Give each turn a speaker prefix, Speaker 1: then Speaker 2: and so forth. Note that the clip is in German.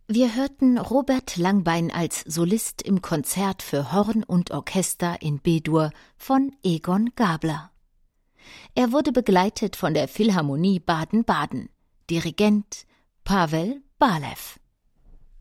Speaker 1: Wir hörten Robert Langbein als Solist im Konzert für Horn und Orchester in B-Dur von Egon Gabler. Er wurde begleitet von der Philharmonie Baden-Baden. Dirigent Pawel Balew.